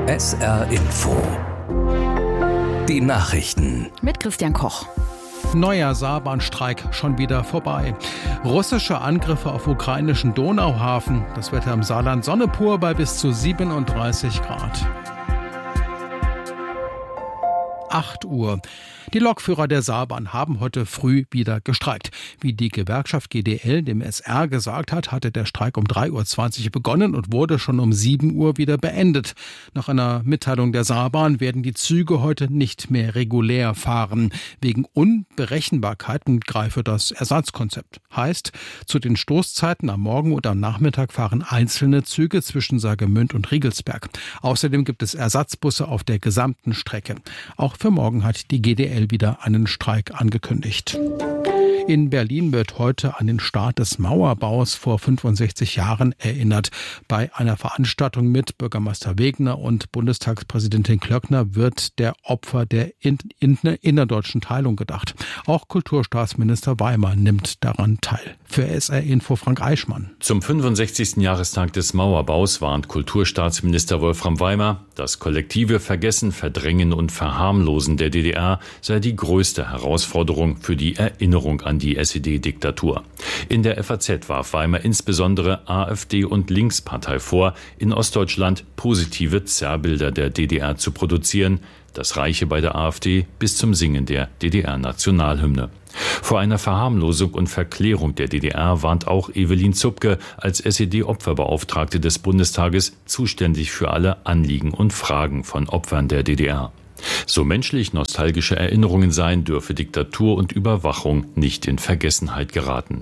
SR Info. Die Nachrichten. Mit Christian Koch. Neuer Saarbahnstreik schon wieder vorbei. Russische Angriffe auf ukrainischen Donauhafen. Das Wetter im Saarland Sonne pur bei bis zu 37 Grad. 8 Uhr. Die Lokführer der Saarbahn haben heute früh wieder gestreikt. Wie die Gewerkschaft GDL dem SR gesagt hat, hatte der Streik um 3:20 Uhr begonnen und wurde schon um 7 Uhr wieder beendet. Nach einer Mitteilung der Saarbahn werden die Züge heute nicht mehr regulär fahren. Wegen Unberechenbarkeiten greife das Ersatzkonzept. Heißt, zu den Stoßzeiten am Morgen und am Nachmittag fahren einzelne Züge zwischen Saargemünd und Riegelsberg. Außerdem gibt es Ersatzbusse auf der gesamten Strecke. Auch für morgen hat die GDL wieder einen Streik angekündigt. In Berlin wird heute an den Start des Mauerbaus vor 65 Jahren erinnert. Bei einer Veranstaltung mit Bürgermeister Wegner und Bundestagspräsidentin Klöckner wird der Opfer der innerdeutschen Teilung gedacht. Auch Kulturstaatsminister Weimar nimmt daran teil. Für SR Info Frank Eichmann. Zum 65. Jahrestag des Mauerbaus warnt Kulturstaatsminister Wolfram Weimar, das kollektive Vergessen, Verdrängen und Verharmlosen der DDR sei die größte Herausforderung für die Erinnerung an die SED-Diktatur. In der FAZ warf Weimar insbesondere AfD und Linkspartei vor, in Ostdeutschland positive Zerrbilder der DDR zu produzieren. Das reiche bei der AfD bis zum Singen der DDR-Nationalhymne. Vor einer Verharmlosung und Verklärung der DDR warnt auch Evelyn Zupke als SED-Opferbeauftragte des Bundestages, zuständig für alle Anliegen und Fragen von Opfern der DDR. So menschlich nostalgische Erinnerungen seien, dürfe Diktatur und Überwachung nicht in Vergessenheit geraten.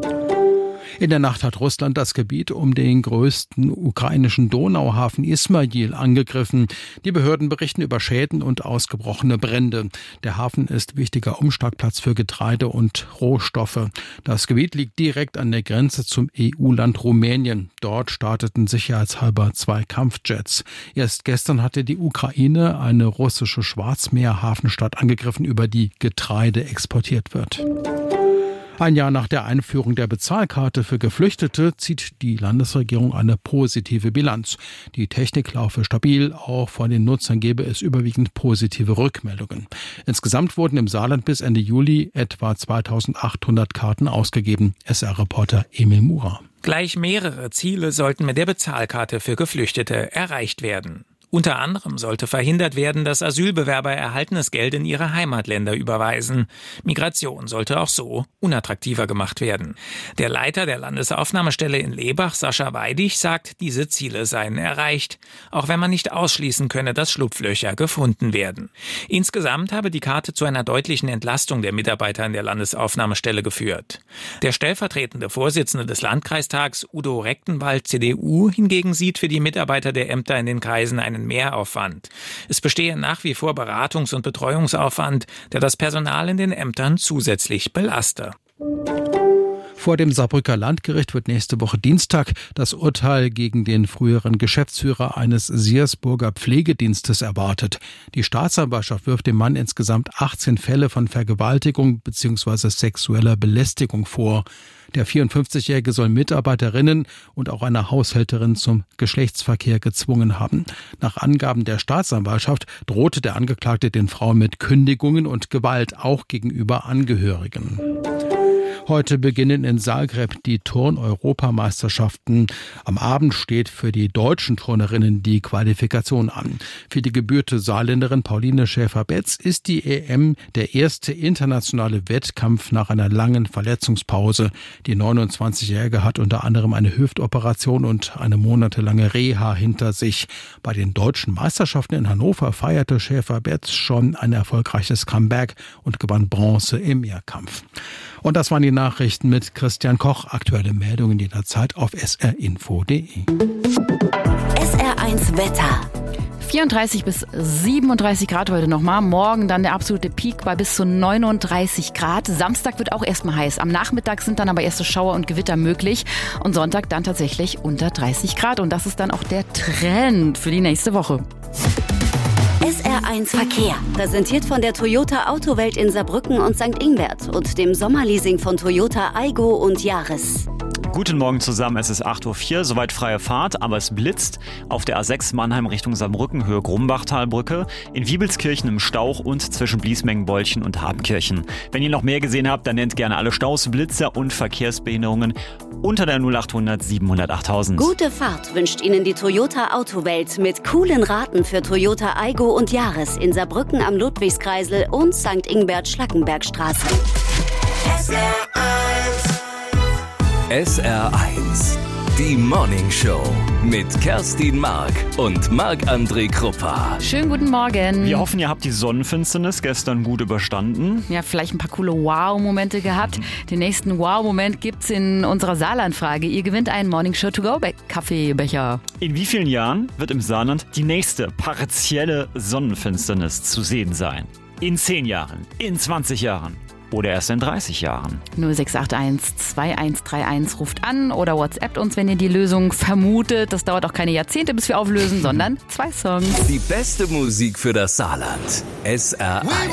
In der Nacht hat Russland das Gebiet um den größten ukrainischen Donauhafen Ismail angegriffen. Die Behörden berichten über Schäden und ausgebrochene Brände. Der Hafen ist wichtiger Umschlagplatz für Getreide und Rohstoffe. Das Gebiet liegt direkt an der Grenze zum EU-Land Rumänien. Dort starteten sicherheitshalber 2 Kampfjets. Erst gestern hatte die Ukraine eine russische Schwarzmeerhafenstadt angegriffen, über die Getreide exportiert wird. Ein Jahr nach der Einführung der Bezahlkarte für Geflüchtete zieht die Landesregierung eine positive Bilanz. Die Technik laufe stabil, auch von den Nutzern gebe es überwiegend positive Rückmeldungen. Insgesamt wurden im Saarland bis Ende Juli etwa 2800 Karten ausgegeben. SR-Reporter Emil Murer. Gleich mehrere Ziele sollten mit der Bezahlkarte für Geflüchtete erreicht werden. Unter anderem sollte verhindert werden, dass Asylbewerber erhaltenes Geld in ihre Heimatländer überweisen. Migration sollte auch so unattraktiver gemacht werden. Der Leiter der Landesaufnahmestelle in Lebach, Sascha Weidig, sagt, diese Ziele seien erreicht, auch wenn man nicht ausschließen könne, dass Schlupflöcher gefunden werden. Insgesamt habe die Karte zu einer deutlichen Entlastung der Mitarbeiter in der Landesaufnahmestelle geführt. Der stellvertretende Vorsitzende des Landkreistags, Udo Rechtenwald, CDU, hingegen sieht für die Mitarbeiter der Ämter in den Kreisen einen Mehraufwand. Es bestehe nach wie vor Beratungs- und Betreuungsaufwand, der das Personal in den Ämtern zusätzlich belaste. Vor dem Saarbrücker Landgericht wird nächste Woche Dienstag das Urteil gegen den früheren Geschäftsführer eines Siersburger Pflegedienstes erwartet. Die Staatsanwaltschaft wirft dem Mann insgesamt 18 Fälle von Vergewaltigung bzw. sexueller Belästigung vor. Der 54-Jährige soll Mitarbeiterinnen und auch eine Haushälterin zum Geschlechtsverkehr gezwungen haben. Nach Angaben der Staatsanwaltschaft drohte der Angeklagte den Frauen mit Kündigungen und Gewalt, auch gegenüber Angehörigen. Heute beginnen in Zagreb die Turn-Europameisterschaften. Am Abend steht für die deutschen Turnerinnen die Qualifikation an. Für die gebürtige Saarländerin Pauline Schäfer-Betz ist die EM der erste internationale Wettkampf nach einer langen Verletzungspause. Die 29-Jährige hat unter anderem eine Hüftoperation und eine monatelange Reha hinter sich. Bei den deutschen Meisterschaften in Hannover feierte Schäfer-Betz schon ein erfolgreiches Comeback und gewann Bronze im Mehrkampf. Und das waren die Nachrichten mit Christian Koch. Aktuelle Meldungen jederzeit auf srinfo.de. SR1 Wetter. 34 bis 37 Grad heute nochmal. Morgen dann der absolute Peak bei bis zu 39 Grad. Samstag wird auch erstmal heiß. Am Nachmittag sind dann aber erste Schauer und Gewitter möglich. Und Sonntag dann tatsächlich unter 30 Grad. Und das ist dann auch der Trend für die nächste Woche. SR1 Verkehr, präsentiert von der Toyota Autowelt in Saarbrücken und St. Ingbert und dem Sommerleasing von Toyota Aygo und Yaris. Guten Morgen zusammen, es ist 8.04 Uhr, soweit freie Fahrt, aber es blitzt auf der A6 Mannheim Richtung Saarbrücken, Höhe Grumbachtalbrücke, in Wiebelskirchen im Stauch und zwischen Bliesmengen-Bolchen und Habenkirchen. Wenn ihr noch mehr gesehen habt, dann nennt gerne alle Staus, Blitzer und Verkehrsbehinderungen unter der 0800 700 8000. Gute Fahrt wünscht Ihnen die Toyota Autowelt mit coolen Raten für Toyota Aygo und Yaris in Saarbrücken am Ludwigskreisel und St. Ingbert-Schlackenbergstraße. SR1, die Morning Show mit Kerstin Mark und Marc-André Kruppa. Schönen guten Morgen. Wir hoffen, ihr habt die Sonnenfinsternis gestern gut überstanden. Ja, vielleicht ein paar coole Wow-Momente gehabt. Den nächsten Wow-Moment gibt's in unserer Saarland-Frage. Ihr gewinnt einen Morning Show to go Kaffeebecher. In wie vielen Jahren wird im Saarland die nächste partielle Sonnenfinsternis zu sehen sein? In 10 Jahren? In 20 Jahren? Oder erst in 30 Jahren? 0681 2131 ruft an oder WhatsAppt uns, wenn ihr die Lösung vermutet. Das dauert auch keine Jahrzehnte, bis wir auflösen, sondern 2 Songs. Die beste Musik für das Saarland. SR1.